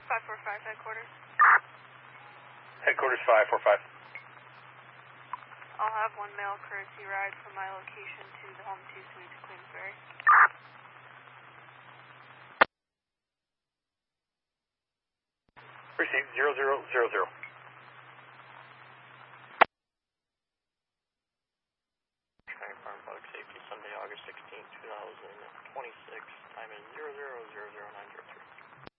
545 headquarters. Headquarters 545. I'll have one mail courtesy ride from my location to the Home 2 Suites, Queensbury. Receipt 0000. Farm Public Safety, Sunday, August 16, 2026. Time is 00009003.